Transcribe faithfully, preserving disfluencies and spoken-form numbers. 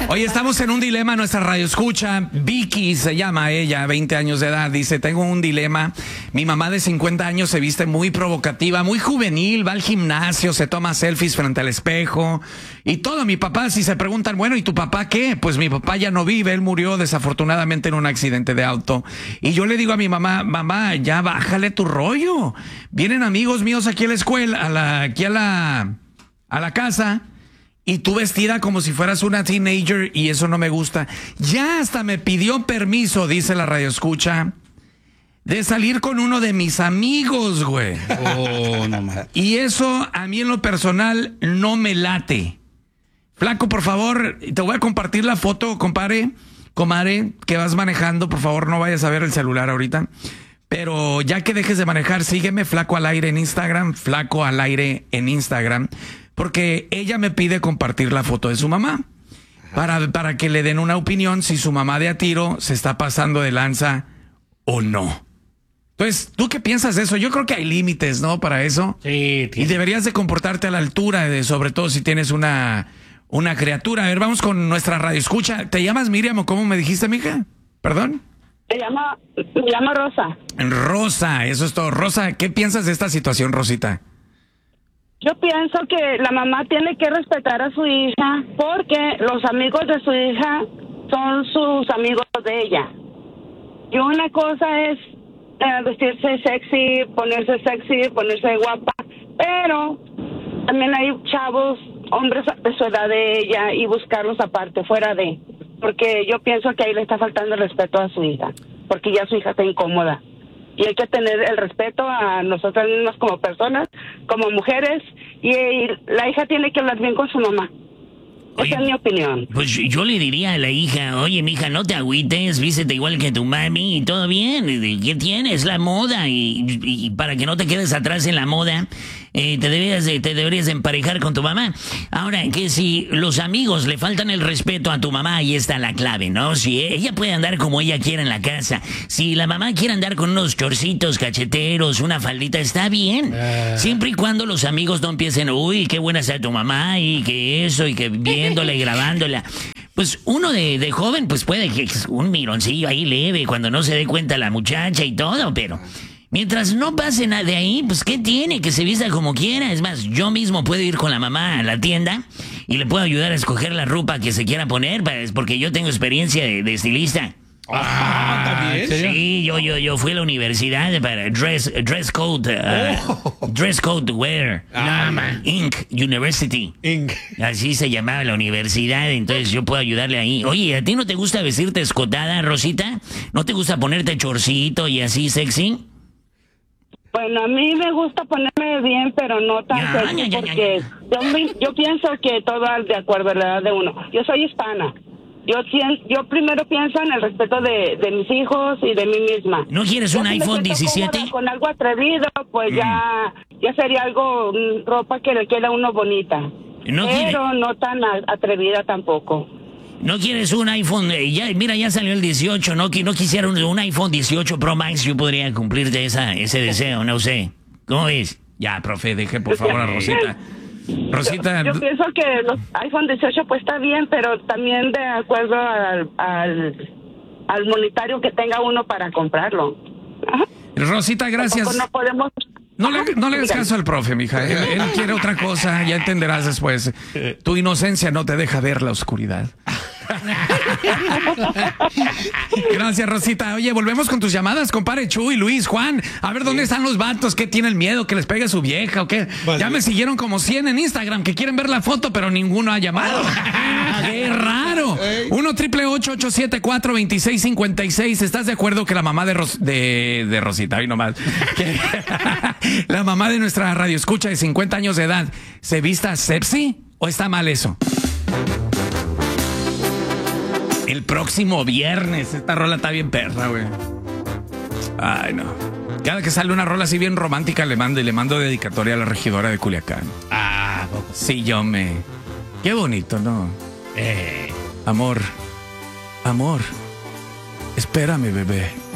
Oye, estamos en un dilema, nuestra radio escucha. Vicky se llama ella, veinte años de edad. Dice, tengo un dilema. Mi mamá de cincuenta años se viste muy provocativa, muy juvenil, va al gimnasio, se toma selfies frente al espejo y todo. Mi papá, si se preguntan, bueno, ¿y tu papá qué? Pues mi papá ya no vive, él murió desafortunadamente en un accidente de auto. Y yo le digo a mi mamá, mamá, ya bájale tu rollo. Vienen amigos míos aquí a la escuela, a la, aquí a la, a la casa. Y tú vestida como si fueras una teenager y eso no me gusta. Ya hasta me pidió permiso, dice la radioescucha, de salir con uno de mis amigos, güey. Oh, no más. Y eso a mí en lo personal no me late. Flaco, por favor, te voy a compartir la foto, compadre, comadre, que vas manejando. Por favor, no vayas a ver el celular ahorita. Pero ya que dejes de manejar, sígueme, Flaco al Aire en Instagram, Flaco al Aire en Instagram. Porque ella me pide compartir la foto de su mamá para, para que le den una opinión si su mamá de a tiro se está pasando de lanza o no. Entonces, ¿tú qué piensas de eso? Yo creo que hay límites, ¿no? Para eso. Sí, y deberías de comportarte a la altura, de, sobre todo si tienes una, una criatura. A ver, vamos con nuestra radio escucha. ¿Te llamas Miriam o cómo me dijiste, mija? ¿Perdón? Se llama, me llama Rosa. Rosa, eso es todo. Rosa, ¿qué piensas de esta situación, Rosita? Yo pienso que la mamá tiene que respetar a su hija porque los amigos de su hija son sus amigos de ella. Y una cosa es eh, vestirse sexy, ponerse sexy, ponerse guapa, pero también hay chavos, hombres de su edad de ella y buscarlos aparte, fuera de. Porque yo pienso que ahí le está faltando el respeto a su hija, porque ya su hija está incómoda. Y hay que tener el respeto a nosotras mismas como personas, como mujeres, y, y la hija tiene que hablar bien con su mamá. Oye, esa es mi opinión. Pues yo le diría a la hija, oye, mija, no te agüites, vístete igual que tu mami y todo bien. ¿Qué tienes? La moda. Y, y, y para que no te quedes atrás en la moda, eh, te, deberías de, te deberías de emparejar con tu mamá. Ahora, que si los amigos le faltan el respeto a tu mamá, ahí está la clave, ¿no? Si ella puede andar como ella quiera en la casa, si la mamá quiere andar con unos chorcitos cacheteros, una faldita, está bien. Uh. Siempre y cuando los amigos no empiecen, uy, qué buena está tu mamá y que eso y que bien. Y grabándola. Pues uno de, de joven, pues puede que un mironcillo ahí leve cuando no se dé cuenta la muchacha y todo, pero mientras no pase nada de ahí, pues ¿qué tiene? Que se vista como quiera. Es más, yo mismo puedo ir con la mamá a la tienda y le puedo ayudar a escoger la ropa que se quiera poner, porque yo tengo experiencia de, de estilista. Ah, ¿también? Sí, yo, yo, yo fui a la universidad para dress, dress code, uh, oh. dress code wear, ah, Inc. University. Inc. Así se llamaba la universidad, entonces yo puedo ayudarle ahí. Oye, ¿a ti no te gusta vestirte escotada, Rosita? ¿No te gusta ponerte chorcito y así sexy? Bueno, a mí me gusta ponerme bien, pero no tan ya, sexy, ya, ya, porque ya. Yo, yo pienso que todo es de acuerdo a la edad de uno. Yo soy hispana. Yo, yo primero pienso en el respeto de, de mis hijos y de mí misma. ¿No quieres un yo, iPhone diecisiete? Con algo atrevido, pues mm. ya ya sería algo, ropa que le queda a uno bonita. No pero quiere... no tan atrevida tampoco. ¿No quieres un iPhone? Ya, mira, ya salió el dieciocho, ¿no? No quisiera un, un iPhone dieciocho Pro Max, yo podría cumplirte esa, ese deseo, no sé. ¿Cómo ves? Ya, profe, deje por favor a Rosita. Rosita, yo, yo pienso que los iPhone dieciocho pues está bien, pero también de acuerdo al, al, al monetario que tenga uno para comprarlo. Ajá. Rosita, gracias. No podemos... No le, no le hagas caso al profe, mija. Él, él quiere otra cosa, ya entenderás después. Tu inocencia no te deja ver la oscuridad. Gracias, Rosita. Oye, volvemos con tus llamadas, compadre Chuy, Luis, Juan. A ver, ¿dónde están los vatos? ¿Qué tiene el miedo? ¿Que les pegue a su vieja o qué? Vale. Ya me siguieron como cien en Instagram que quieren ver la foto, pero ninguno ha llamado. ¡Qué raro! uno triple ocho ocho siete cuatro dos seis cinco seis. ¿Estás de acuerdo que la mamá de, Ros de, de Rosita, ahí nomás, que la mamá de nuestra radioescucha de cincuenta años de edad se vista sexy o está mal eso? El próximo viernes. Esta rola está bien perra, güey. Ay, no. Cada que sale una rola así bien romántica le mando y le mando dedicatoria a la regidora de Culiacán. Ah, poco. Sí, yo me... Qué bonito, ¿no? Eh. Amor. Amor. Espérame, bebé.